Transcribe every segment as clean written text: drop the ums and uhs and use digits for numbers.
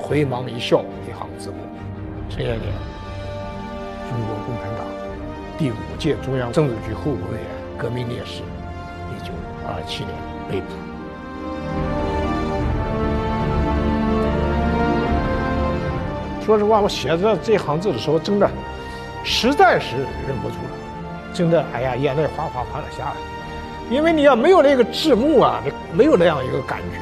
回眸一笑一行字幕：陈延年，中国共产党第5届中央政治局候补委员，革命烈士，1927年被捕。说实话，我写着这行字的时候，真的实在是忍不住了，真的，哎呀，眼泪哗哗哗的下来。因为你要没有那个字幕啊，你没有那样一个感觉。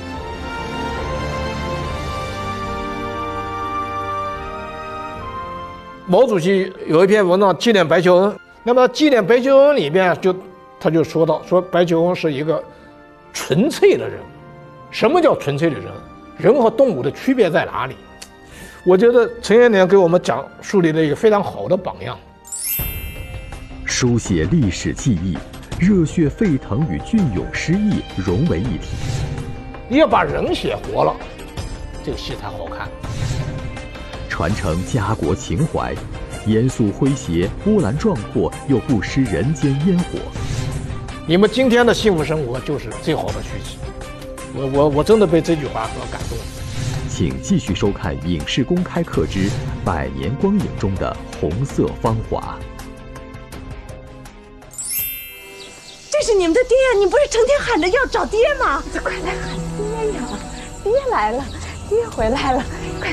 毛主席有一篇文章纪念白求恩，那么纪念白求恩里边他就说到，说白求恩是一个纯粹的人。什么叫纯粹的人？人和动物的区别在哪里？我觉得陈延年给我们树立了一个非常好的榜样。 书写历史记忆，热血沸腾与隽永诗意融为一体。 你要把人写活了，这个戏才好看。 传承家国情怀，严肃诙谐，波澜壮阔又不失人间烟火。 你们今天的幸福生活就是最好的续集。我真的被这句话所感动。 请继续收看《影视公开课之百年光影中的红色芳华》。 这是你们的爹呀！你不是成天喊着要找爹吗？快来喊爹呀！爹来了，爹回来了，快！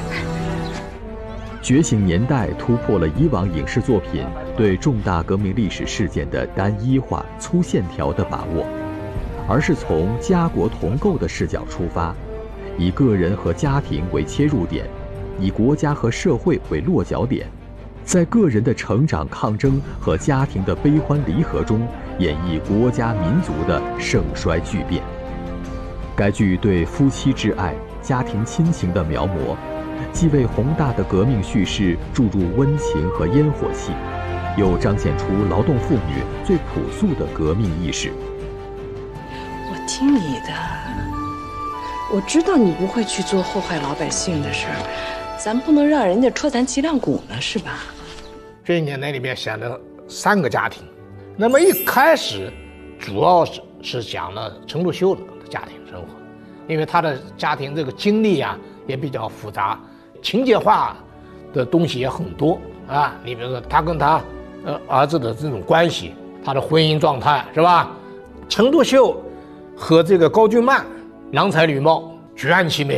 觉醒年代突破了以往影视作品对重大革命历史事件的单一化、粗线条的把握，而是从家国同构的视角出发。以个人和家庭为切入点，以国家和社会为落脚点，在个人的成长抗争和家庭的悲欢离合中，演绎国家民族的盛衰巨变。该剧对夫妻之爱、家庭亲情的描摹，既为宏大的革命叙事注入温情和烟火气，又彰显出劳动妇女最朴素的革命意识。 我听你的。我知道你不会去做祸害老百姓的事儿，咱不能让人家戳咱脊梁骨呢，是吧？ 这1年里面选了3个家庭，那么一开始主要是讲了陈独秀的家庭生活，因为他的家庭这个经历啊也比较复杂，情节化的东西也很多啊。你比如说他跟他儿子的这种关系，他的婚姻状态是吧？陈独秀和这个高君曼郎才女貌，举案齐眉。